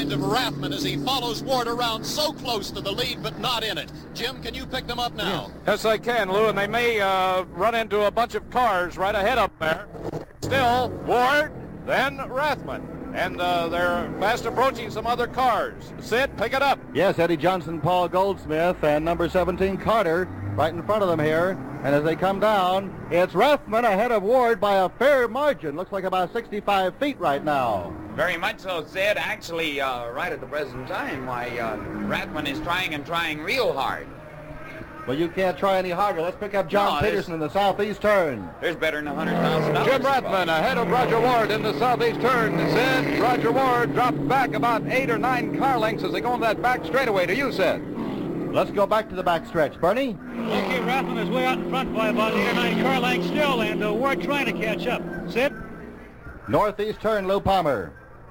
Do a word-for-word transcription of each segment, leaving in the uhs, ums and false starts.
mind of Rathman as he follows Ward around so close to the lead, but not in it. Jim, can you pick them up now? Yes, I can, Lou, and they may uh, run into a bunch of cars right ahead up there. Still, Ward, then Rathman. And uh, they're fast approaching some other cars. Sid, pick it up. Yes, Eddie Johnson, Paul Goldsmith, and number seventeen, Carter, right in front of them here. And as they come down, it's Rathman ahead of Ward by a fair margin. Looks like about sixty-five feet right now. Very much so, Sid. Actually, uh, right at the present time, why, uh, Rathman is trying and trying real hard. Well, you can't try any harder. Let's pick up John No, Peterson in the southeast turn. There's better than one hundred thousand dollars. Jim Rathman ahead of Roger Ward in the southeast turn. Sid, Roger Ward dropped back about eight or nine car lengths as they go on that back straightaway to you, Sid. Let's go back to the back stretch. Bernie? Okay, Rathman is way out in front by about eight or nine car lengths still, and uh, Ward trying to catch up. Sid? Northeast turn, Lou Palmer.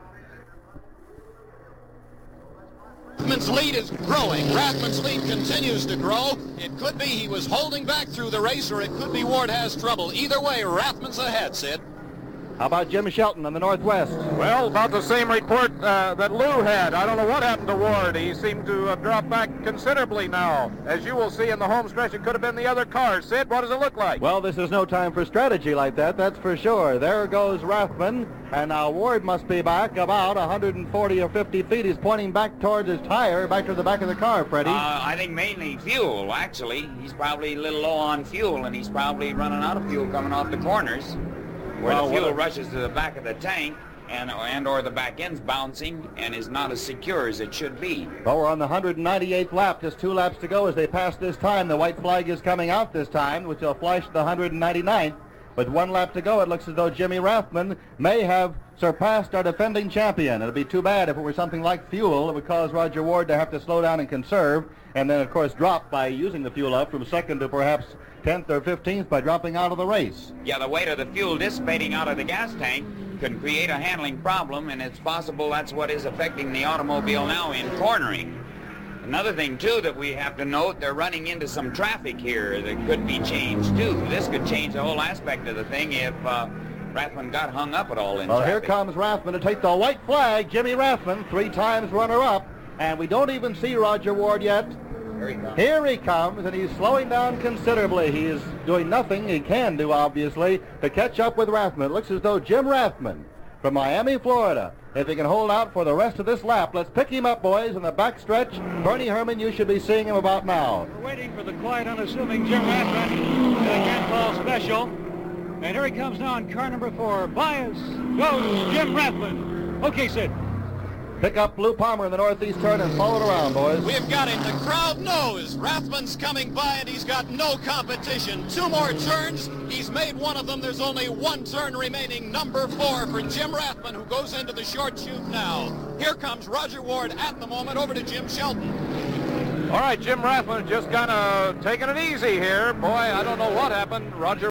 Rathman's lead is growing. Rathman's lead continues to grow. It could be he was holding back through the race, or it could be Ward has trouble. Either way, Rathman's ahead, Sid. How about Jim Shelton on the northwest? Well, about the same report uh, that Lou had. I don't know what happened to Ward. He seemed to have dropped back considerably now. As you will see in the home stretch, it could have been the other car. Sid, what does it look like? Well, this is no time for strategy like that, that's for sure. There goes Rathman, and now Ward must be back about one hundred forty or fifty feet. He's pointing back towards his tire, back to the back of the car, Freddie. Uh, I think mainly fuel, actually. He's probably a little low on fuel, and he's probably running out of fuel coming off the corners, where Well, the fuel what- rushes to the back of the tank, and, and or the back end's bouncing and is not as secure as it should be. Well, we're on the one hundred ninety-eighth lap, just two laps to go as they pass this time. The white flag is coming out this time, which will flash the one hundred ninety-ninth. With one lap to go, it looks as though Jimmy Rathman may have surpassed our defending champion. It'd be too bad if it were something like fuel. It would cause Roger Ward to have to slow down and conserve, and then, of course, drop by using the fuel up from second to perhaps tenth or fifteenth by dropping out of the race. Yeah, the weight of the fuel dissipating out of the gas tank can create a handling problem, and it's possible that's what is affecting the automobile now in cornering. Another thing, too, that we have to note, they're running into some traffic here that could be changed, too. This could change the whole aspect of the thing if uh, Rathman got hung up at all in Well, traffic. here comes Rathman to take the white flag. Jimmy Rathman, three times runner-up, and we don't even see Roger Ward yet. Here he comes. Here he comes, and he's slowing down considerably. He is doing nothing he can do, obviously, to catch up with Rathman. It looks as though Jim Rathman from Miami, Florida, if he can hold out for the rest of this lap. Let's pick him up, boys, in the back stretch. Bernie Herman, you should be seeing him about now. We're waiting for the quiet, unassuming Jim Rathman. They can't call special. And here he comes now in car number four. Bias goes Jim Rathman. Okay, Sid. Pick up Lou Palmer in the northeast turn and follow it around, boys. We've got him. The crowd knows Rathman's coming by, and he's got no competition. Two more turns. He's made one of them. There's only one turn remaining. Number four for Jim Rathman, who goes into the short chute now. Here comes Roger Ward at the moment over to Jim Shelton. All right, Jim Rathman just kind of taking it easy here. Boy, I don't know what happened. Roger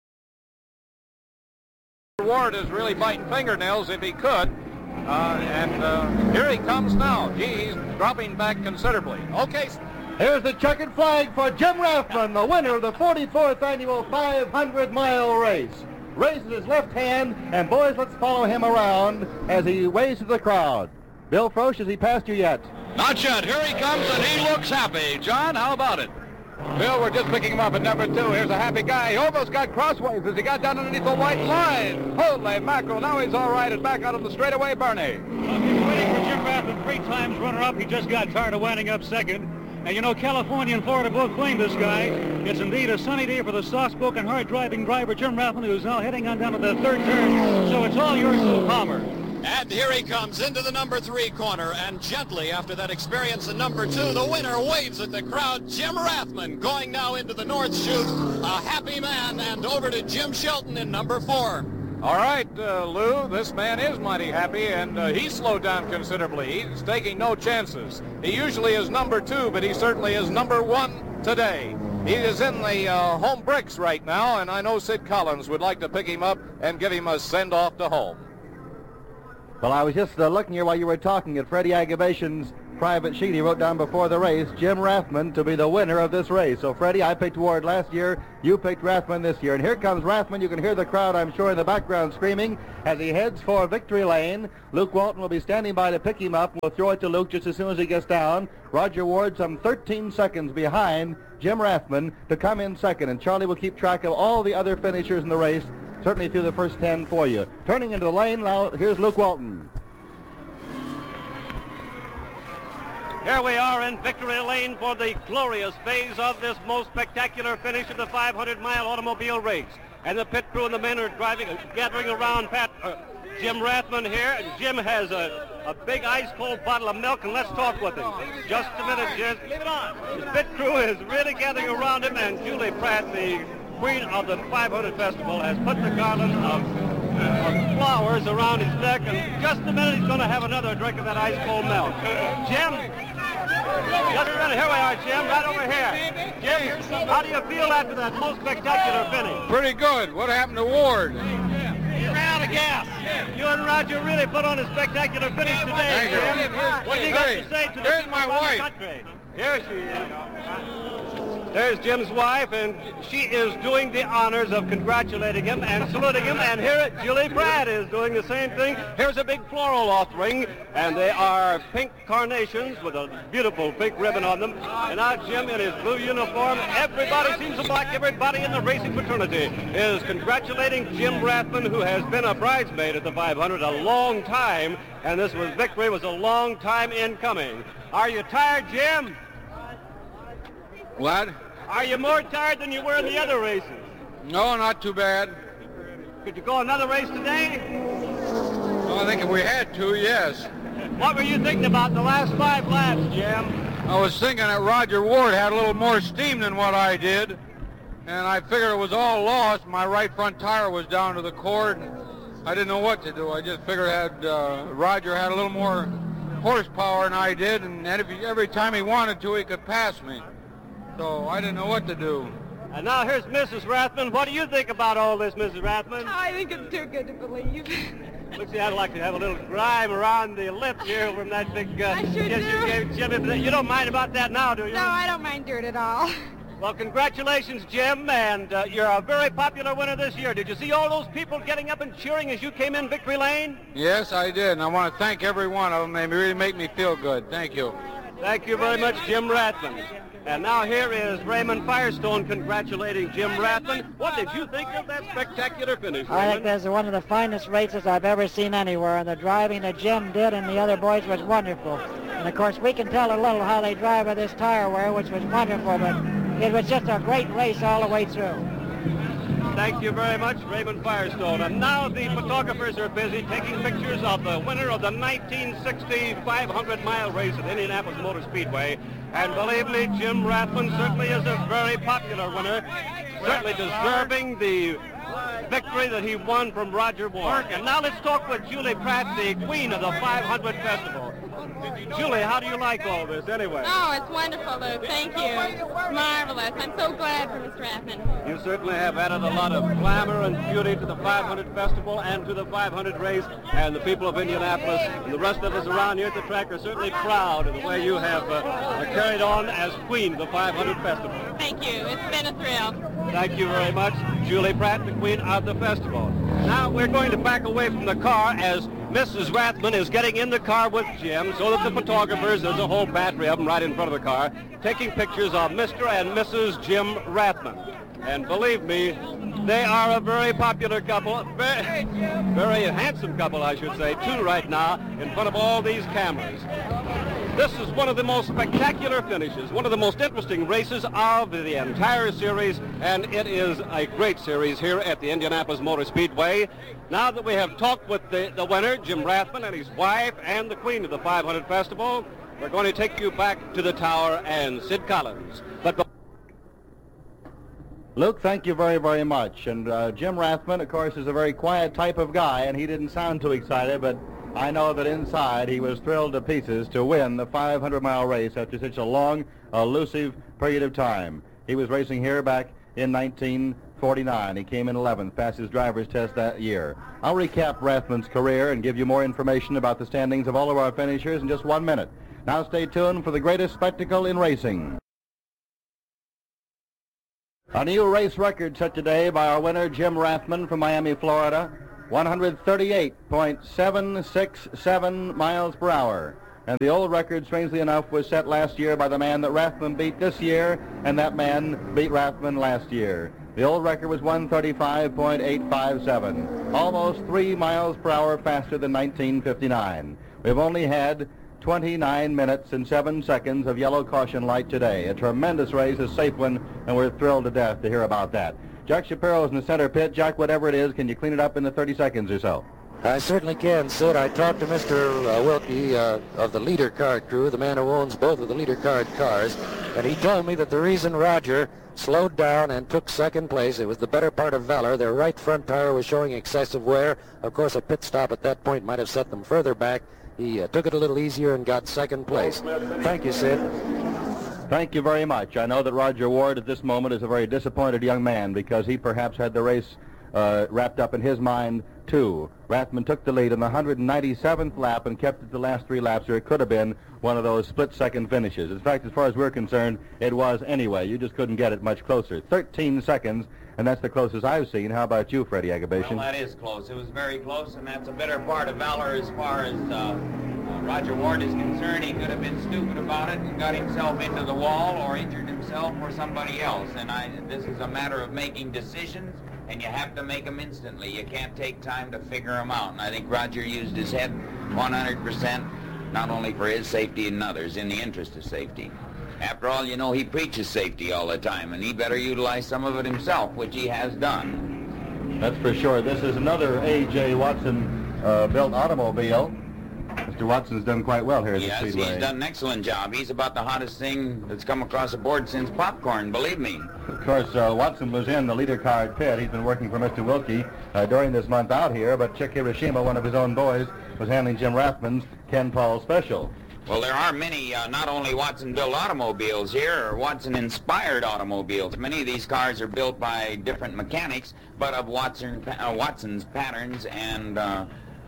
Ward is really biting fingernails if he could. Uh, and uh, here he comes now. Gee, he's dropping back considerably. Okay. Here's the checkered flag for Jim Rathman, the winner of the forty-fourth annual five hundred mile race. Raises his left hand, and boys, let's follow him around as he waves to the crowd. Bill Frosch, has he passed you yet? Not yet. Here he comes, and he looks happy. John, how about it? Bill, we're just picking him up at number two. Here's a happy guy. He almost got crossways as he got down underneath the white line. Holy mackerel. Now he's all right and back out of the straightaway, Bernie. Well, he's waiting for Jim Rathman, three times runner-up. He just got tired of winding up second. And you know, California and Florida both claim this guy. It's indeed a sunny day for the soft-spoken, hard-driving driver, Jim Rathman, who's now heading on down to the third turn. So it's all yours, Lou Palmer. And here he comes into the number three corner, and gently after that experience in number two, the winner waves at the crowd. Jim Rathman going now into the north chute, a happy man, and over to Jim Shelton in number four. All right, uh, Lou, this man is mighty happy, and uh, he slowed down considerably. He's taking no chances. He usually is number two, but he certainly is number one today. He is in the uh, home bricks right now, and I know Sid Collins would like to pick him up and give him a send-off to home. Well, I was just uh, looking here while you were talking at Freddie Agavation's private sheet he wrote down before the race, Jim Rathman to be the winner of this race. So, Freddie, I picked Ward last year. You picked Rathman this year. And here comes Rathman. You can hear the crowd, I'm sure, in the background screaming as he heads for victory lane. Luke Walton will be standing by to pick him up. We'll throw it to Luke just as soon as he gets down. Roger Ward some thirteen seconds behind Jim Rathman to come in second. And Charlie will keep track of all the other finishers in the race, certainly through the first ten for you. Turning into the lane now, here's Luke Walton. Here we are in victory lane for the glorious phase of this most spectacular finish of the five hundred mile automobile race. And the pit crew and the men are driving, uh, gathering around Pat, uh, Jim Rathman here. And Jim has a, a big ice-cold bottle of milk, and let's talk with him. Just a minute, Jim. Leave it on. The pit crew is really gathering around him, and Julie Pratt, the queen of the five hundred Festival, has put the garland of, of flowers around his neck. And just a minute, he's going to have another drink of that ice-cold milk. Jim? Just a minute, here we are, Jim, right over here. Jim, how do you feel after that most spectacular finish? Pretty good. What happened to Ward? He ran out of gas. You and Roger really put on a spectacular finish today, Thank you. Jim. What do you got Hey, to say to the here's people my around wife. the country? Here she is. There's Jim's wife, and she is doing the honors of congratulating him and saluting him. And here Julie Pratt is doing the same thing. Here's a big floral offering, and they are pink carnations with a beautiful pink ribbon on them. And now Jim in his blue uniform, everybody seems to like everybody in the racing fraternity is congratulating Jim Rathman, who has been a bridesmaid at the five hundred a long time, and this was victory was a long time in coming. Are you tired, Jim? What? Are you more tired than you were in the other races? No, not too bad. Could you go another race today? Well, I think if we had to, yes. What were you thinking about the last five laps, Jim? I was thinking that Roger Ward had a little more steam than what I did, and I figured it was all lost. My right front tire was down to the cord. I didn't know what to do. I just figured had uh, Roger had a little more horsepower than I did, and every, every time he wanted to, he could pass me. So I didn't know what to do. And now here's Missus Rathman. What do you think about all this, Missus Rathman? I think it's too good to believe. Looks like I'd like to have a little grime around the lip here from that big uh, I sure kiss you do. gave Jimmy. You don't mind about that now, do you? No, I don't mind doing it all. Well, congratulations, Jim, and uh, you're a very popular winner this year. Did you see all those people getting up and cheering as you came in victory lane? Yes, I did, and I want to thank every one of them. They really make me feel good. Thank you. Thank you very much, Jim Rathman. And now here is Raymond Firestone congratulating Jim Rathman. What did you think of that spectacular finish, I think Raymond? this is one of the finest races I've ever seen anywhere, and the driving that Jim did and the other boys was wonderful. And of course, we can tell a little how they drive with this tire wear, which was wonderful, but it was just a great race all the way through. Thank you very much, Raymond Firestone. And now the photographers are busy taking pictures of the winner of the nineteen sixty five hundred mile race at Indianapolis Motor Speedway. And believe me, Jim Rathman certainly is a very popular winner, certainly deserving the victory that he won from Roger Ward. And now let's talk with Julie Pratt, the queen of the five hundred Festival. Julie, how do you like all this anyway? Oh, it's wonderful, Luke. Thank you. It's marvelous. I'm so glad for Mister Rathman. You certainly have added a lot of glamour and beauty to the five hundred Festival and to the five hundred race, and the people of Indianapolis and the rest of us around here at the track are certainly proud of the way you have uh, carried on as queen of the five hundred Festival. Thank you. It's been a thrill. Thank you very much, Julie Pratt, the queen of the festival. Now we're going to back away from the car as Missus Rathman is getting in the car with Jim so that the photographers, there's a whole battery of them right in front of the car, taking pictures of Mister and Missus Jim Rathman. And believe me, they are a very popular couple, very, very handsome couple, I should say, too, right now, in front of all these cameras. This is one of the most spectacular finishes, one of the most interesting races of the entire series, and it is a great series here at the Indianapolis Motor Speedway. Now that we have talked with the, the winner, Jim Rathman, and his wife, and the queen of the five hundred Festival, we're going to take you back to the tower and Sid Collins. But Luke, thank you very, very much. And uh, Jim Rathman, of course, is a very quiet type of guy, and he didn't sound too excited, but I know that inside he was thrilled to pieces to win the five hundred mile race after such a long, elusive period of time. He was racing here back in nineteen forty-nine. He came in eleventh, passed his driver's test that year. I'll recap Rathman's career and give you more information about the standings of all of our finishers in just one minute. Now stay tuned for the greatest spectacle in racing. A new race record set today by our winner, Jim Rathman from Miami, Florida, one thirty-eight point seven six seven miles per hour. And the old record, strangely enough, was set last year by the man that Rathman beat this year, and that man beat Rathman last year. The old record was one thirty-five point eight five seven, almost three miles per hour faster than nineteen fifty-nine. We've only had twenty-nine minutes and seven seconds of yellow caution light today. A tremendous race, a safe one, and we're thrilled to death to hear about that. Jack Shapiro's in the center pit. Jack, whatever it is, can you clean it up in the thirty seconds or so? I certainly can, Sid. I talked to Mister Uh, Wilkie uh, of the Leader Card crew, the man who owns both of the Leader Card cars, and he told me that the reason Roger slowed down and took second place, it was the better part of valor. Their right front tire was showing excessive wear. Of course, a pit stop at that point might have set them further back. He uh, took it a little easier and got second place. Thank you, Sid. Thank you very much. I know that Roger Ward at this moment is a very disappointed young man because he perhaps had the race uh, wrapped up in his mind, too. Rathman took the lead in the one hundred ninety-seventh lap and kept it the last three laps, or it could have been one of those split-second finishes. In fact, as far as we're concerned, it was anyway. You just couldn't get it much closer. thirteen seconds, and that's the closest I've seen. How about you, Freddie Agabashian? Well, that is close. It was very close, and that's a bitter part of valor as far as uh, uh, Roger Ward is concerned. He could have been stupid about it and got himself into the wall or injured himself or somebody else. And I, this is a matter of making decisions, and you have to make them instantly. You can't take time to figure them out. And I think Roger used his head one hundred percent, not only for his safety and others, in the interest of safety. After all, you know, he preaches safety all the time, and he better utilize some of it himself, which he has done. That's for sure. This is another A J Watson uh, built automobile. Mister Watson's done quite well here at yes, the Speedway. Yes, he's done an excellent job. He's about the hottest thing that's come across the board since popcorn, believe me. Of course, uh, Watson was in the Leader Card pit. He's been working for Mister Wilkie uh, during this month out here, but Chick Hiroshima, one of his own boys, was handling Jim Rathman's Ken Paul Special. Well, there are many, uh, not only Watson-built automobiles here, or Watson-inspired automobiles. Many of these cars are built by different mechanics, but of Watson, uh, Watson's patterns and uh,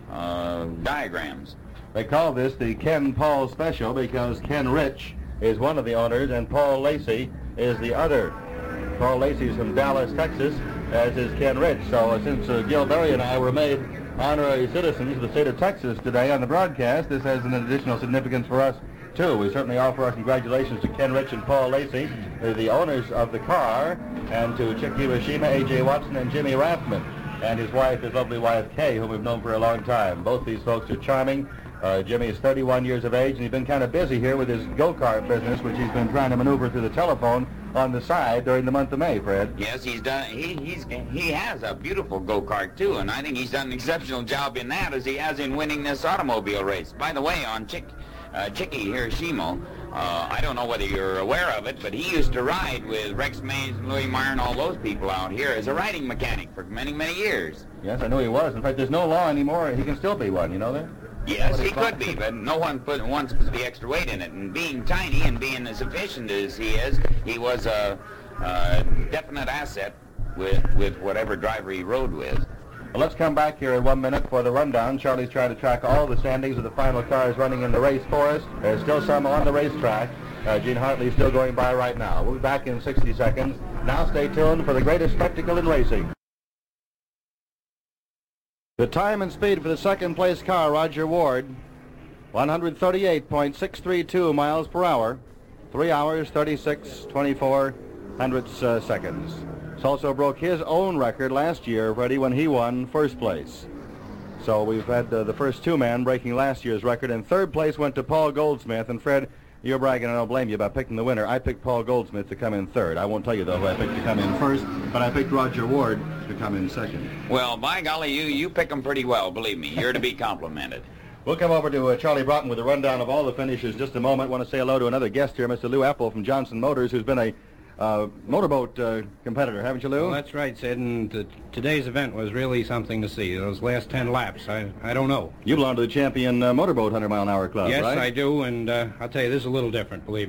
uh, diagrams. They call this the Ken Paul Special because Ken Rich is one of the owners and Paul Lacey is the other. Paul Lacey is from Dallas, Texas, as is Ken Rich. So uh, since uh, Gil Berry and I were made honorary citizens of the state of Texas today on the broadcast, this has an additional significance for us, too. We certainly offer our congratulations to Ken Rich and Paul Lacey, the owners of the car, and to Chick Hiroshima, A J Watson, and Jimmy Rathman, and his wife, his lovely wife, Kay, whom we've known for a long time. Both these folks are charming. Uh, Jimmy is thirty-one years of age, and he's been kind of busy here with his go-kart business, which he's been trying to maneuver through the telephone on the side during the month of May, Fred. Yes, he's done. He he's he has a beautiful go-kart too, and I think he's done an exceptional job in that, as he has in winning this automobile race. By the way, on Chick uh, Chicky Hiroshima, uh, I don't know whether you're aware of it, but he used to ride with Rex Mays and Louis Meyer and all those people out here as a riding mechanic for many many years. Yes, I know he was. In fact, there's no law anymore. He can still be one. You know that? Yes, he could be, but no one put, wants to put the extra weight in it. And being tiny and being as efficient as he is, he was a, a definite asset with, with whatever driver he rode with. Well, let's come back here in one minute for the rundown. Charlie's trying to track all the standings of the final cars running in the race for us. There's still some on the racetrack. Uh, Gene Hartley's still going by right now. We'll be back in sixty seconds. Now stay tuned for the greatest spectacle in racing. The time and speed for the second place car, Roger Ward, one thirty-eight point six three two miles per hour, three hours, thirty-six, twenty-four hundredths uh, seconds. This also broke his own record last year, Freddie, when he won first place. So we've had uh, the first two men breaking last year's record, and third place went to Paul Goldsmith. And Fred, you're bragging, I don't blame you about picking the winner. I picked Paul Goldsmith to come in third. I won't tell you, though, who I picked to come in first, but I picked Roger Ward to come in second. Well, by golly, you, you pick them pretty well, believe me. You're to be complimented. We'll come over to uh, Charlie Broughton with a rundown of all the finishes just a moment. I want to say hello to another guest here, Mister Lou Apple from Johnson Motors, who's been a uh, motorboat uh, competitor, haven't you, Lou? Well, that's right, Sid, and uh, today's event was really something to see. Those last ten laps, I, I don't know. You belong to the champion uh, motorboat one hundred mile an hour club, yes, right? Yes, I do, and uh, I'll tell you, this is a little different, believe me.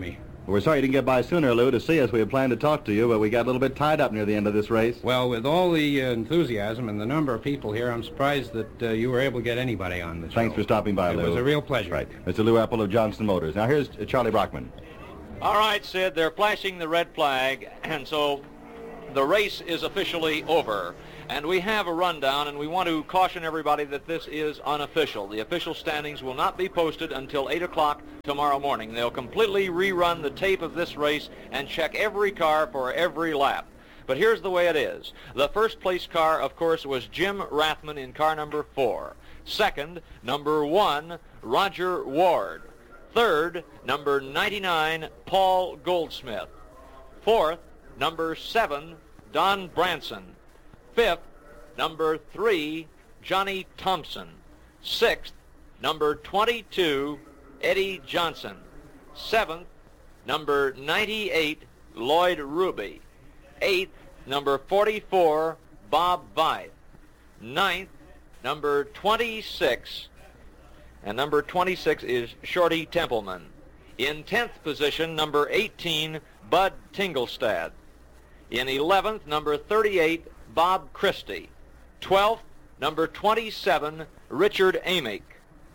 We're sorry you didn't get by sooner, Lou, to see us. We had planned to talk to you, but we got a little bit tied up near the end of this race. Well, with all the uh, enthusiasm and the number of people here, I'm surprised that uh, you were able to get anybody on this Thanks show. for stopping by, it Lou. It was a real pleasure. Right. Mister Lou Apple of Johnson Motors. Now, here's uh, Charlie Brockman. All right, Sid, they're flashing the red flag, and so the race is officially over. And we have a rundown, and we want to caution everybody that this is unofficial. The official standings will not be posted until eight o'clock tomorrow morning. They'll completely rerun the tape of this race and check every car for every lap. But here's the way it is. The first place car, of course, was Jim Rathman in car number four. Second, number one, Roger Ward. Third, number ninety-nine, Paul Goldsmith. Fourth, number seven, Don Branson. Fifth, number three, Johnny Thompson. Sixth, number twenty-two, Eddie Johnson. Seventh, number ninety-eight, Lloyd Ruby. Eighth, number forty-four, Bob Veith. Ninth, number twenty-six, and number twenty-six is Shorty Templeman. In tenth position, number eighteen, Bud Tingelstad. In eleventh, number thirty-eight, Bob Christie. twelfth, number twenty-seven, Richard Amick.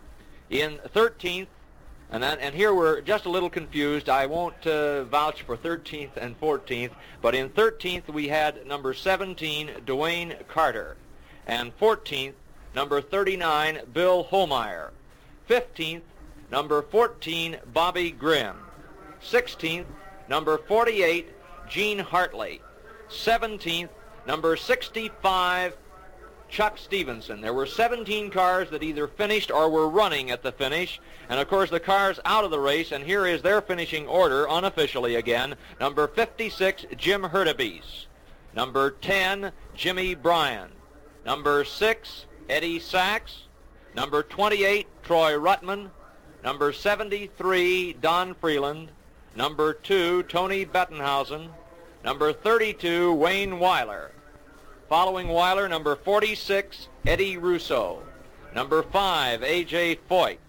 In thirteenth, and, that, and here we're just a little confused. I won't uh, vouch for thirteenth and fourteenth, but in thirteenth we had number seventeen, Dwayne Carter. And fourteenth, number thirty-nine, Bill Holmeyer. fifteenth, number fourteen, Bobby Grimm. sixteenth, number forty-eight, Gene Hartley. seventeenth, number sixty-five, Chuck Stevenson. There were seventeen cars that either finished or were running at the finish. And, of course, the cars out of the race, and here is their finishing order unofficially again. Number fifty-six, Jim Hurtubise. Number ten, Jimmy Bryan. Number six, Eddie Sachs. Number twenty-eight, Troy Ruttman. Number seventy-three, Don Freeland. Number two, Tony Bettenhausen. Number thirty-two, Wayne Weiler. Following Weiler, number forty-six, Eddie Russo. Number five, A J Foyt.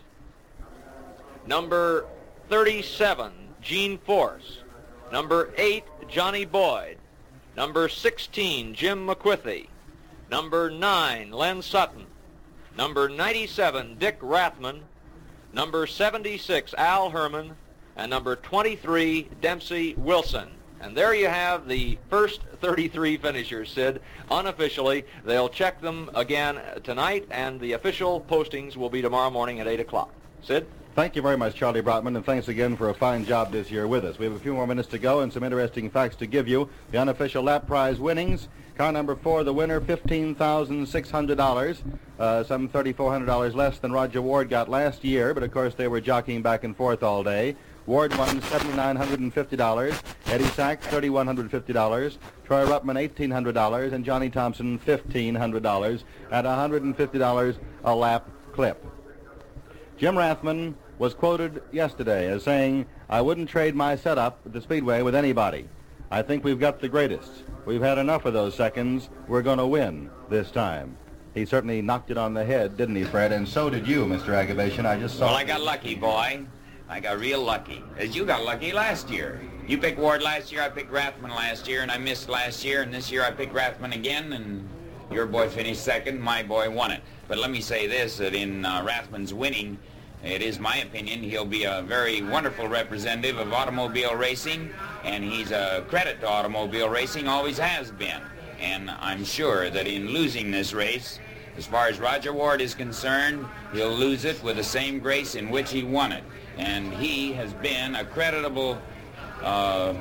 Number thirty-seven, Gene Force. Number eight, Johnny Boyd. Number sixteen, Jim McQuithy. Number nine, Len Sutton. Number ninety-seven, Dick Rathman. Number seventy-six, Al Herman. And number twenty-three, Dempsey Wilson. And there you have the first thirty-three finishers, Sid. Unofficially, they'll check them again tonight, and the official postings will be tomorrow morning at eight o'clock. Sid? Thank you very much, Charlie Brockman, and thanks again for a fine job this year with us. We have a few more minutes to go and some interesting facts to give you. The unofficial lap prize winnings. Car number four, the winner, fifteen thousand six hundred dollars, uh, some three thousand four hundred dollars less than Roger Ward got last year, but of course they were jockeying back and forth all day. Ward won seven thousand nine hundred fifty dollars, Eddie Sachs three thousand one hundred fifty dollars, Troy Ruttman one thousand eight hundred dollars, and Johnny Thompson fifteen hundred dollars at one hundred fifty dollars a lap clip. Jim Rathman was quoted yesterday as saying, "I wouldn't trade my setup at the Speedway with anybody. I think we've got the greatest. We've had enough of those seconds. We're going to win this time." He certainly knocked it on the head, didn't he, Fred? And so did you, Mister Agavation. I just saw... Well, I got lucky, boy. I got real lucky. As you got lucky last year. You picked Ward last year, I picked Rathman last year, and I missed last year, and this year I picked Rathman again, and your boy finished second, my boy won it. But let me say this, that in uh, Rathman's winning, it is my opinion he'll be a very wonderful representative of automobile racing, and he's a credit to automobile racing, always has been. And I'm sure that in losing this race, as far as Roger Ward is concerned, he'll lose it with the same grace in which he won it. And he has been a creditable uh,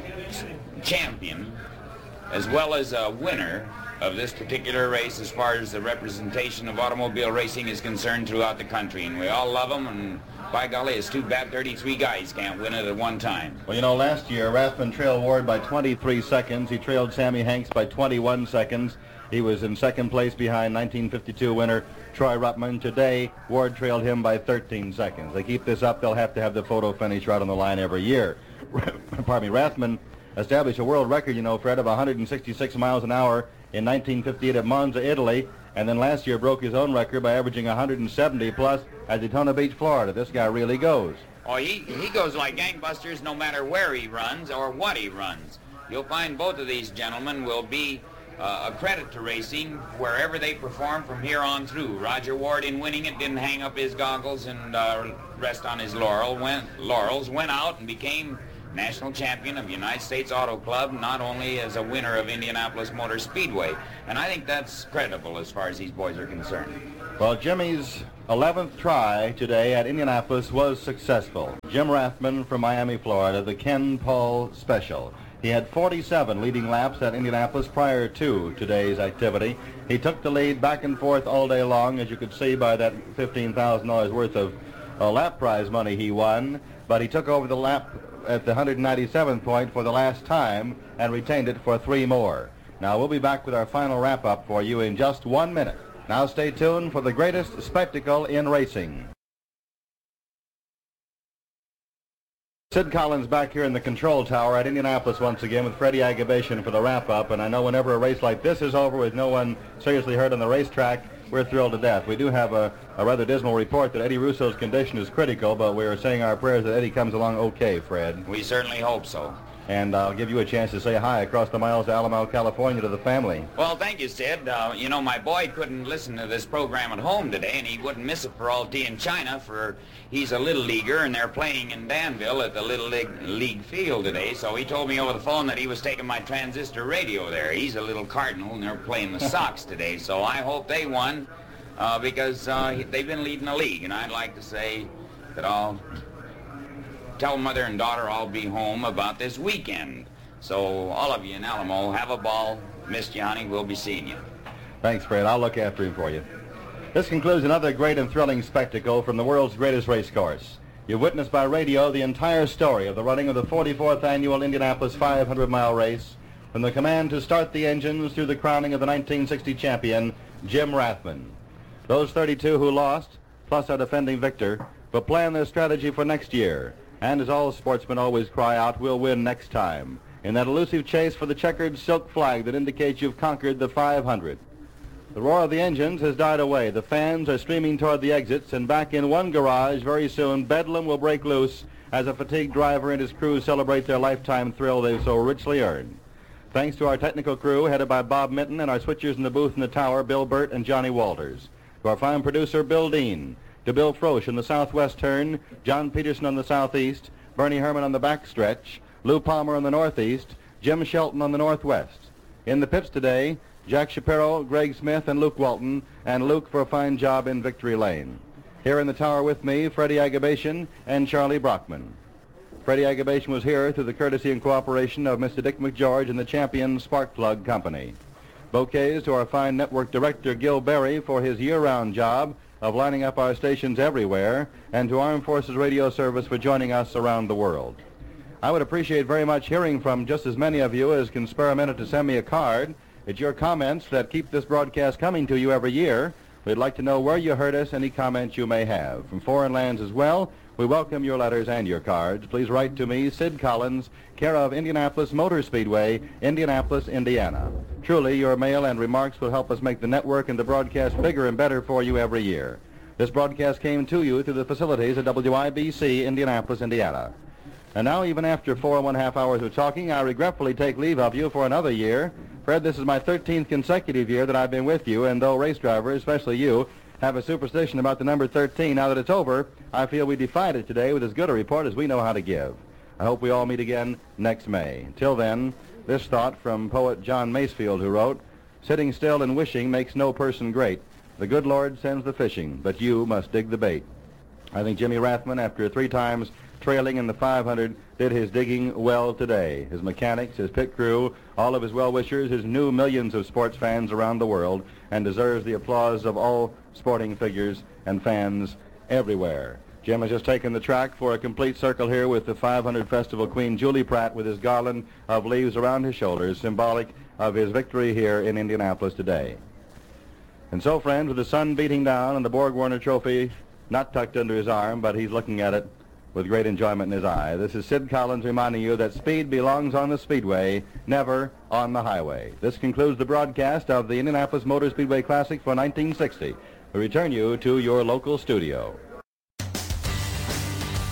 champion as well as a winner of this particular race as far as the representation of automobile racing is concerned throughout the country. And we all love him, and by golly, it's too bad thirty-three guys can't win it at one time. Well, you know, last year, Rathman trailed Ward by twenty-three seconds. He trailed Sammy Hanks by twenty-one seconds. He was in second place behind nineteen fifty-two winner Troy Ruttman. Today, Ward trailed him by thirteen seconds. They keep this up, they'll have to have the photo finish right on the line every year. Pardon me, Rathman established a world record, you know, Fred, of one hundred sixty-six miles an hour in nineteen fifty-eight at Monza, Italy, and then last year broke his own record by averaging one hundred seventy plus at Daytona Beach, Florida. This guy really goes. Oh, he, he goes like gangbusters no matter where he runs or what he runs. You'll find both of these gentlemen will be uh, a credit to racing wherever they perform from here on through. Roger Ward, in winning it, didn't hang up his goggles and uh, rest on his laurel, went, laurels, went out and became national champion of United States Auto Club, not only as a winner of Indianapolis Motor Speedway. And I think that's credible as far as these boys are concerned. Well, Jimmy's eleventh try today at Indianapolis was successful. Jim Rathman from Miami, Florida, the Ken Paul Special. He had forty-seven leading laps at Indianapolis prior to today's activity. He took the lead back and forth all day long, as you could see by that fifteen thousand dollars worth of uh, lap prize money he won. But he took over the lap at the one hundred ninety-seventh point for the last time and retained it for three more. Now, we'll be back with our final wrap-up for you in just one minute. Now stay tuned for the greatest spectacle in racing. Sid Collins back here in the control tower at Indianapolis once again with Freddie Agabation for the wrap-up. And I know whenever a race like this is over with no one seriously hurt on the racetrack, we're thrilled to death. We do have a, a rather dismal report that Eddie Russo's condition is critical, but we're saying our prayers that Eddie comes along okay, Fred. We certainly hope so. And I'll give you a chance to say hi across the miles to Alamo, California to the family. Well, thank you, Sid. Uh, you know, my boy couldn't listen to this program at home today, and he wouldn't miss it for all tea in China, for he's a little leaguer, and they're playing in Danville at the Little League, League field today, so he told me over the phone that he was taking my transistor radio there. He's a little Cardinal, and they're playing the Sox today, so I hope they won, uh, because uh, they've been leading the league, and I'd like to say that I'll tell mother and daughter I'll be home about this weekend. So all of you in Alamo, have a ball. Missed you, honey. We'll be seeing you. Thanks, Fred. I'll look after him for you. This concludes another great and thrilling spectacle from the world's greatest race course. You've witnessed by radio the entire story of the running of the forty-fourth annual Indianapolis five hundred mile race, from the command to start the engines through the crowning of the nineteen sixty champion, Jim Rathman. Those thirty-two who lost, plus our defending victor, will plan their strategy for next year. And as all sportsmen always cry out, we'll win next time, in that elusive chase for the checkered silk flag that indicates you've conquered the five hundred. The roar of the engines has died away. The fans are streaming toward the exits, and back in one garage very soon, bedlam will break loose as a fatigued driver and his crew celebrate their lifetime thrill they've so richly earned. Thanks to our technical crew, headed by Bob Minton, and our switchers in the booth in the tower, Bill Burt and Johnny Walters. To our fine producer, Bill Dean. To Bill Frosch in the southwest turn, John Peterson on the southeast, Bernie Herman on the back stretch, Lou Palmer on the northeast, Jim Shelton on the northwest. In the pits today, Jack Shapiro, Greg Smith, and Luke Walton, and Luke for a fine job in Victory Lane. Here in the tower with me, Freddie Agabation and Charlie Brockman. Freddie Agabation was here through the courtesy and cooperation of Mister Dick McGeorge and the Champion Spark Plug Company. Bouquets to our fine network director, Gil Berry, for his year-round job of lining up our stations everywhere, and to Armed Forces Radio Service for joining us around the world. I would appreciate very much hearing from just as many of you as can spare a minute to send me a card. It's your comments that keep this broadcast coming to you every year. We'd like to know where you heard us, any comments you may have. From foreign lands as well, we welcome your letters and your cards. Please write to me, Sid Collins, care of Indianapolis Motor Speedway, Indianapolis, Indiana. Truly, your mail and remarks will help us make the network and the broadcast bigger and better for you every year. This broadcast came to you through the facilities of W I B C, Indianapolis, Indiana. And now, even after four and one half hours of talking, I regretfully take leave of you for another year. Fred, this is my thirteenth consecutive year that I've been with you, and though race drivers, especially you, have a superstition about the number thirteen, now that it's over, I feel we defied it today with as good a report as we know how to give. I hope we all meet again next May. Till then, this thought from poet John Masefield, who wrote, "Sitting still and wishing makes no person great. The good Lord sends the fishing, but you must dig the bait." I think Jimmy Rathman, after three times trailing in the five hundred, did his digging well today. His mechanics, his pit crew, all of his well-wishers, his new millions of sports fans around the world, and deserves the applause of all sporting figures and fans everywhere. Jim has just taken the track for a complete circle here with the five hundred Festival Queen, Julie Pratt, with his garland of leaves around his shoulders, symbolic of his victory here in Indianapolis today. And so, friends, with the sun beating down and the Borg Warner Trophy not tucked under his arm, but he's looking at it with great enjoyment in his eye, this is Sid Collins reminding you that speed belongs on the speedway, never on the highway. This concludes the broadcast of the Indianapolis Motor Speedway Classic for nineteen sixty. We return you to your local studio.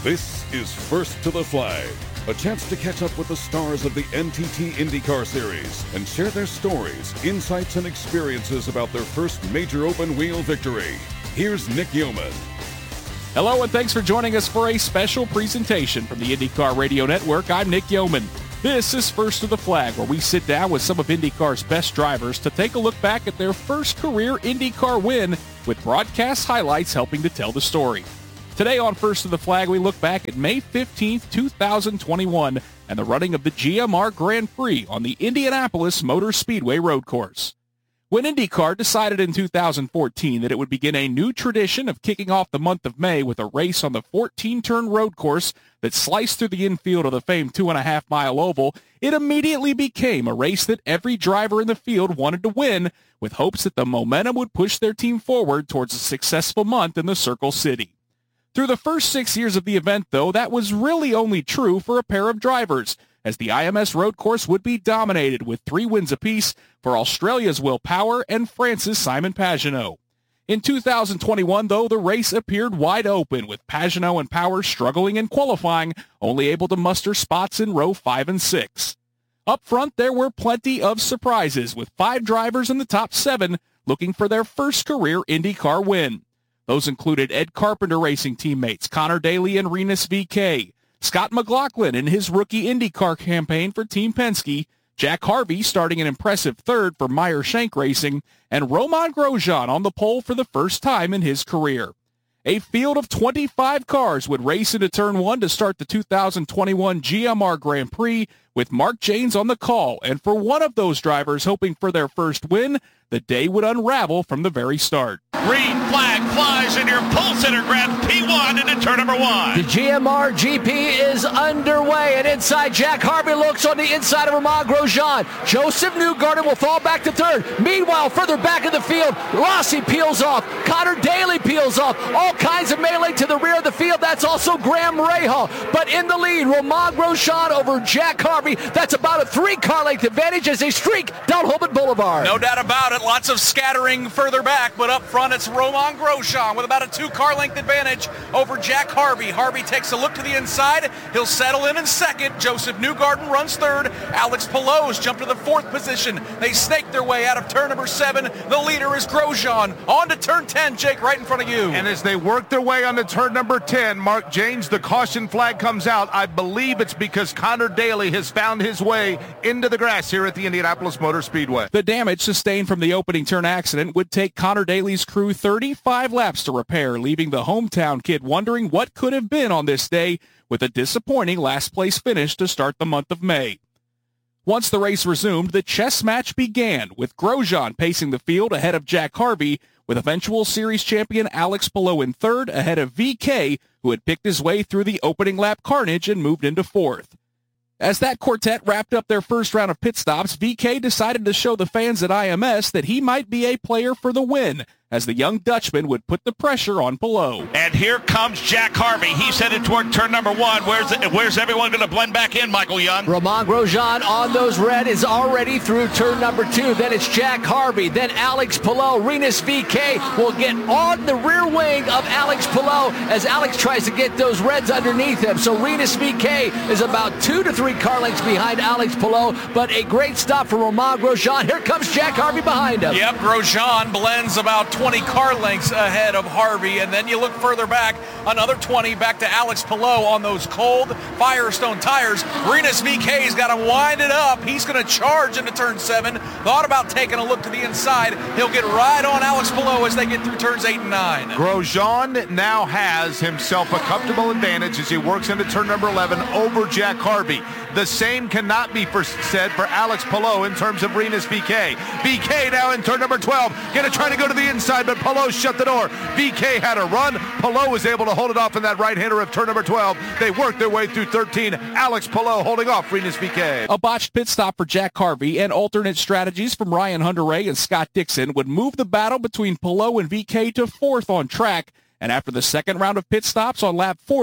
This is First to the Flag, a chance to catch up with the stars of the N T T IndyCar Series and share their stories, insights, and experiences about their first major open-wheel victory. Here's Nick Yeoman. Hello, and thanks for joining us for a special presentation from the IndyCar Radio Network. I'm Nick Yeoman. This is First to the Flag, where we sit down with some of IndyCar's best drivers to take a look back at their first career IndyCar win, with broadcast highlights helping to tell the story. Today on First to the Flag, we look back at May fifteenth, two thousand twenty-one, and the running of the G M R Grand Prix on the Indianapolis Motor Speedway road course. When IndyCar decided in two thousand fourteen that it would begin a new tradition of kicking off the month of May with a race on the fourteen-turn road course that sliced through the infield of the famed two-and-a-half-mile oval, it immediately became a race that every driver in the field wanted to win, with hopes that the momentum would push their team forward towards a successful month in the Circle City. Through the first six years of the event, though, that was really only true for a pair of drivers, as the I M S road course would be dominated with three wins apiece for Australia's Will Power and France's Simon Pagenaud. In two thousand twenty-one, though, the race appeared wide open, with Pagenaud and Power struggling in qualifying, only able to muster spots in row five and six. Up front, there were plenty of surprises, with five drivers in the top seven looking for their first career IndyCar win. Those included Ed Carpenter Racing teammates Conor Daly and Rinus V K, Scott McLaughlin in his rookie IndyCar campaign for Team Penske, Jack Harvey starting an impressive third for Meyer Shank Racing, and Romain Grosjean on the pole for the first time in his career. A field of twenty-five cars would race into Turn one to start the two thousand twenty-one G M R Grand Prix, with Mark Jaynes on the call, and for one of those drivers hoping for their first win, the day would unravel from the very start. Green flag flies and your pole sitter grabs P one into turn number one. The G M R G P is underway, and inside Jack Harvey looks on the inside of Romain Grosjean. Joseph Newgarden will fall back to third. Meanwhile, further back in the field, Rossi peels off. Conor Daly peels off. All kinds of melee to the rear of the field. That's also Graham Rahal. But in the lead, Romain Grosjean over Jack Harvey. That's about a three-car length advantage as they streak down Holman Boulevard. No doubt about it. Lots of scattering further back, but up front it's Romain Grosjean with about a two-car length advantage over Jack Harvey. Harvey takes a look to the inside. He'll settle in in second. Joseph Newgarden runs third. Alex Palou jumped to the fourth position. They snake their way out of turn number seven. The leader is Grosjean. On to turn ten, Jake, right in front of you. And as they work their way onto turn number ten, Mark Jaynes, the caution flag comes out. I believe it's because Conor Daly has found his way into the grass here at the Indianapolis Motor Speedway. The damage sustained from the opening turn accident would take Conor Daly's crew thirty-five laps to repair, leaving the hometown kid wondering what could have been on this day, with a disappointing last-place finish to start the month of May. Once the race resumed, the chess match began, with Grosjean pacing the field ahead of Jack Harvey, with eventual series champion Alex Palou in third ahead of V K, who had picked his way through the opening lap carnage and moved into fourth. As that quartet wrapped up their first round of pit stops, V K decided to show the fans at I M S that he might be a player for the win, as the young Dutchman would put the pressure on Palou. And here comes Jack Harvey. He's headed toward turn number one. Where's where's everyone going to blend back in, Michael Young? Romain Grosjean on those red is already through turn number two. Then it's Jack Harvey. Then Alex Palou. Rinus V K will get on the rear wing of Alex Palou as Alex tries to get those reds underneath him. So Rinus V K is about two to three car lengths behind Alex Palou, but a great stop for Romain Grosjean. Here comes Jack Harvey behind him. Yep, Grosjean blends about twenty car lengths ahead of Harvey, and then you look further back, another twenty back to Alex Palou on those cold Firestone tires. Rinus V K's got to wind it up. He's going to charge into turn seven. Thought about taking a look to the inside. He'll get right on Alex Palou as they get through turns eight and nine. Grosjean now has himself a comfortable advantage as he works into turn number eleven over Jack Harvey. The same cannot be for, said for Alex Palou in terms of Rinus V K. V K now in turn number twelve, going to try to go to the inside, but Palou shut the door. V K had a run. Palou was able to hold it off in that right-hander of turn number twelve. They worked their way through thirteen. Alex Palou holding off Rinus V K. A botched pit stop for Jack Harvey and alternate strategies from Ryan Hunter-Reay and Scott Dixon would move the battle between Palou and V K to fourth on track, and after the second round of pit stops on lap forty,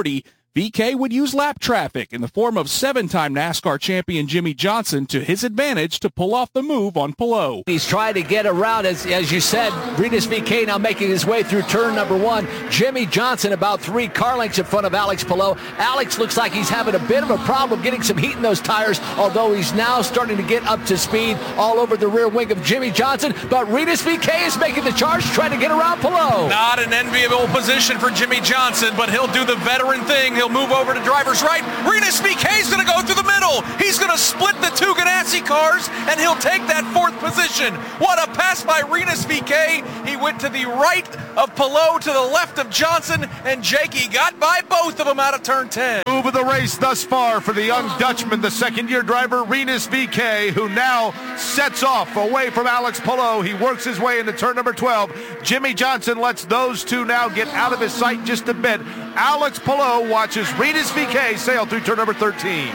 V K would use lap traffic in the form of seven-time NASCAR champion Jimmie Johnson to his advantage to pull off the move on Palou. He's trying to get around, as, as you said, Rinus V K now making his way through turn number one. Jimmie Johnson about three car lengths in front of Alex Palou. Alex looks like he's having a bit of a problem getting some heat in those tires, although he's now starting to get up to speed all over the rear wing of Jimmie Johnson. But Rinus V K is making the charge, trying to get around Palou. Not an enviable position for Jimmie Johnson, but he'll do the veteran thing. He'll move over to driver's right. Rinus V K is going to go through the middle. He's going to split the two Ganassi cars, and he'll take that fourth position. What a pass by Rinus V K. He went to the right of Palou, to the left of Johnson, and Jakey got by both of them out of turn ten. Move of the race thus far for the young Dutchman, the second-year driver, Rinus V K, who now sets off away from Alex Palou. He works his way into turn number twelve. Jimmie Johnson lets those two now get out of his sight just a bit. Alex Palou watches Rinus V K sail through turn number thirteen.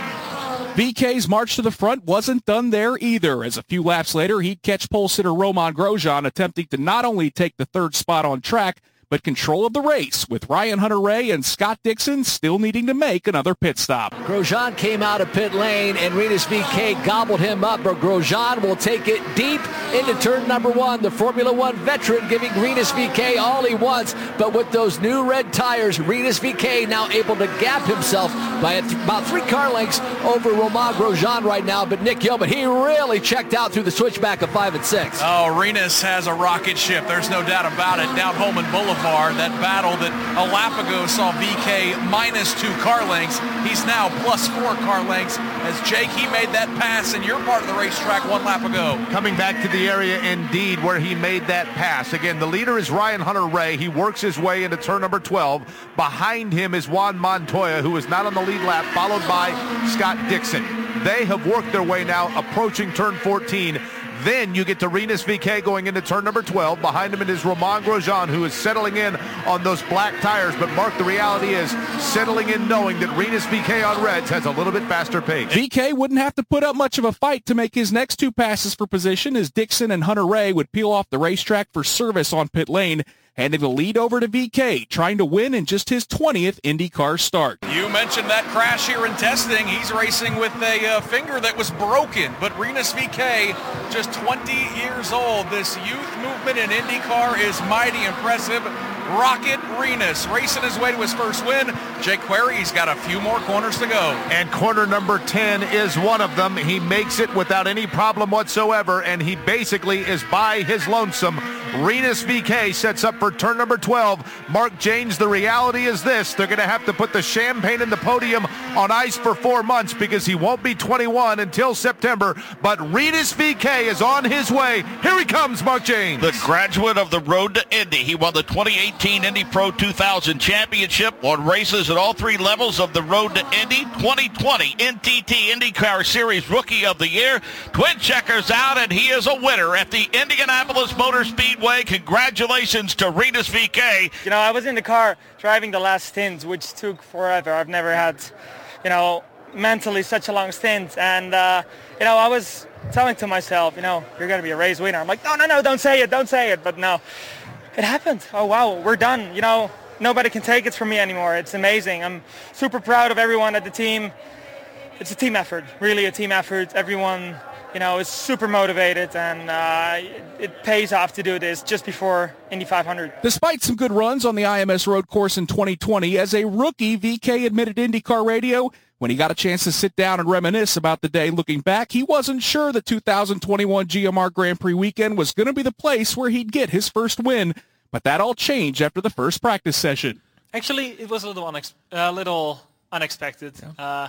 V K's march to the front wasn't done there either, as a few laps later he'd catch pole sitter Romain Grosjean attempting to not only take the third spot on track, but control of the race, with Ryan Hunter-Reay and Scott Dixon still needing to make another pit stop. Grosjean came out of pit lane, and Rinus V K gobbled him up, but Grosjean will take it deep into turn number one. The Formula One veteran giving Rinus V K all he wants, but with those new red tires, Rinus V K now able to gap himself by th- about three car lengths over Romain Grosjean right now. But Nick Yeoman, he really checked out through the switchback of five and six. Oh, Rinus has a rocket ship. There's no doubt about it. Down Holman Boulevard, that battle that a lap ago saw V K minus two car lengths. He's now plus four car lengths as Jake, he made that pass in your part of the racetrack one lap ago. Coming back to the area indeed where he made that pass. Again, the leader is Ryan Hunter-Reay. He works his way into turn number twelve. Behind him is Juan Montoya, who is not on the lead lap, followed by Scott Dixon. They have worked their way now approaching turn fourteen. Then you get to Rinus V K going into turn number twelve. Behind him it is Romain Grosjean, who is settling in on those black tires. But Mark, the reality is settling in knowing that Rinus V K on reds has a little bit faster pace. V K wouldn't have to put up much of a fight to make his next two passes for position, as Dixon and Hunter-Reay would peel off the racetrack for service on pit lane, handing the lead over to V K, trying to win in just his twentieth IndyCar start. You mentioned that crash here in testing. He's racing with a uh, finger that was broken, but Rinus V K, just twenty years old. This youth movement in IndyCar is mighty impressive. Rocket Rinus racing his way to his first win. Jake Query's got a few more corners to go. And corner number ten is one of them. He makes it without any problem whatsoever, and he basically is by his lonesome. Rinus V K sets up for turn number twelve. Mark Janes, the reality is this. They're going to have to put the champagne in the podium on ice for four months because he won't be twenty-one until September. But Rinus V K is on his way. Here he comes, Mark Janes. The graduate of the Road to Indy. He won the twenty eighteen Indy Pro two thousand Championship, won races at all three levels of the Road to Indy. twenty twenty N T T IndyCar Series Rookie of the Year. Twin checkers out, and he is a winner at the Indianapolis Motor Speedway. Congratulations to Rinus V K. You know, I was in the car driving the last stint, which took forever. I've never had, you know, mentally such a long stint. And, uh, you know, I was telling to myself, you know, you're going to be a race winner. I'm like, no, no, no, don't say it, don't say it. But no, it happened. Oh, wow, we're done. You know, nobody can take it from me anymore. It's amazing. I'm super proud of everyone at the team. It's a team effort, really a team effort. Everyone, you know, is super motivated, and uh, it pays off to do this just before Indy five hundred. Despite some good runs on the I M S road course in twenty twenty, as a rookie, V K admitted to IndyCar Radio when he got a chance to sit down and reminisce about the day looking back, he wasn't sure the two thousand twenty-one G M R Grand Prix weekend was going to be the place where he'd get his first win, but that all changed after the first practice session. Actually, it was a little, unex- a little unexpected. Yeah. Uh,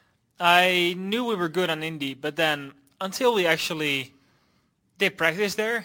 I knew we were good on Indy, but then until we actually did practice there,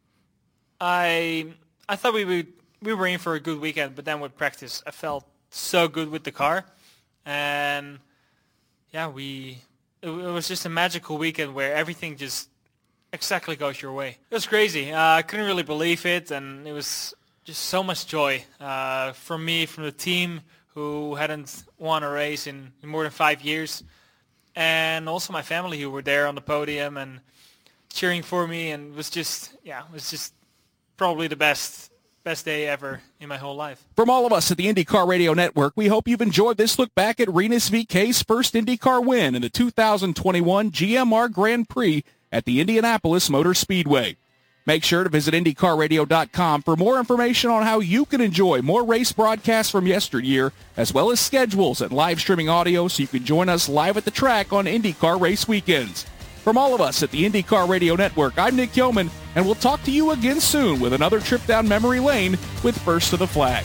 I I thought we would we were in for a good weekend. But then with practice, I felt so good with the car, and yeah, we it, it was just a magical weekend where everything just exactly goes your way. It was crazy. Uh, I couldn't really believe it, and it was just so much joy uh, from me, from the team who hadn't won a race in, in more than five years. And also my family who were there on the podium and cheering for me, and it was just, yeah, it was just probably the best best day ever in my whole life. From all of us at the IndyCar Radio Network, we hope you've enjoyed this look back at Rinus V K's first IndyCar win in the two thousand twenty-one G M R Grand Prix at the Indianapolis Motor Speedway. Make sure to visit Indy Car Radio dot com for more information on how you can enjoy more race broadcasts from yesteryear, as well as schedules and live streaming audio so you can join us live at the track on IndyCar race weekends. From all of us at the IndyCar Radio Network, I'm Nick Yeoman, and we'll talk to you again soon with another trip down memory lane with First to the Flag.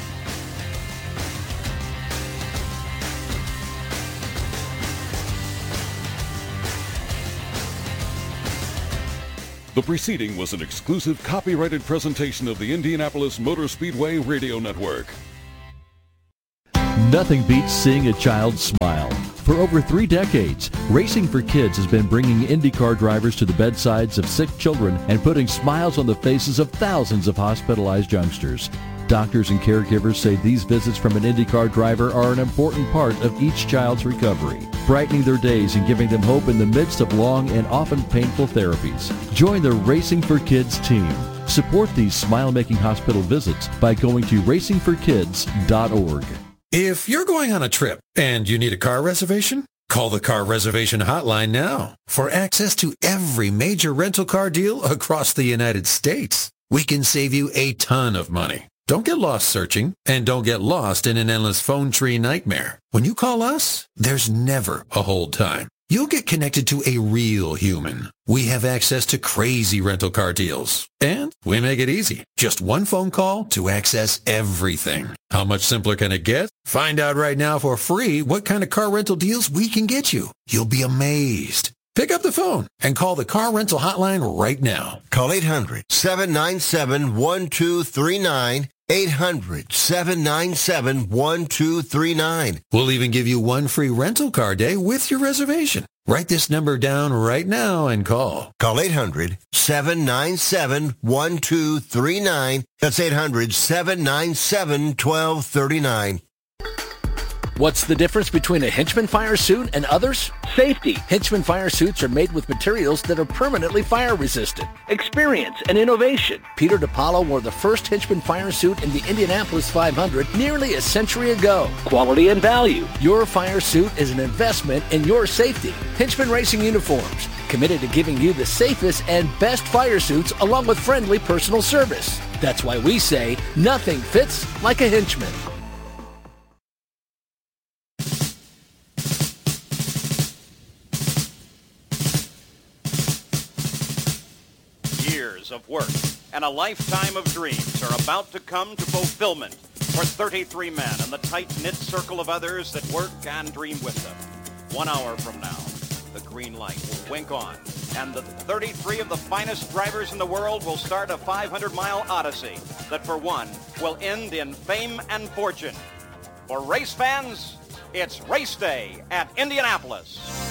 The preceding was an exclusive copyrighted presentation of the Indianapolis Motor Speedway Radio Network. Nothing beats seeing a child smile. For over three decades, Racing for Kids has been bringing IndyCar drivers to the bedsides of sick children and putting smiles on the faces of thousands of hospitalized youngsters. Doctors and caregivers say these visits from an IndyCar driver are an important part of each child's recovery, brightening their days and giving them hope in the midst of long and often painful therapies. Join the Racing for Kids team. Support these smile-making hospital visits by going to racing for kids dot org. If you're going on a trip and you need a car reservation, call the Car Reservation Hotline now for access to every major rental car deal across the United States. We can save you a ton of money. Don't get lost searching, and don't get lost in an endless phone tree nightmare. When you call us, there's never a hold time. You'll get connected to a real human. We have access to crazy rental car deals, and we make it easy. Just one phone call to access everything. How much simpler can it get? Find out right now for free what kind of car rental deals we can get you. You'll be amazed. Pick up the phone and call the Car Rental Hotline right now. Call eight hundred, seven nine seven, one two three nine. eight hundred, seven nine seven, one two three nine. We'll even give you one free rental car day with your reservation. Write this number down right now and call. Call eight hundred, seven nine seven, one two three nine. That's eight hundred, seven nine seven, one two three nine. What's the difference between a Hinchman fire suit and others? Safety. Hinchman fire suits are made with materials that are permanently fire resistant. Experience and innovation. Peter DiPaolo wore the first Hinchman fire suit in the Indianapolis five hundred nearly a century ago. Quality and value. Your fire suit is an investment in your safety. Hinchman Racing Uniforms. Committed to giving you the safest and best fire suits along with friendly personal service. That's why we say nothing fits like a Hinchman. Of work and a lifetime of dreams are about to come to fulfillment for thirty-three men and the tight-knit circle of others that work and dream with them. One hour from now, the green light will wink on, and the thirty-three of the finest drivers in the world will start a five hundred mile odyssey that, for one, will end in fame and fortune. For race fans, it's race day at Indianapolis.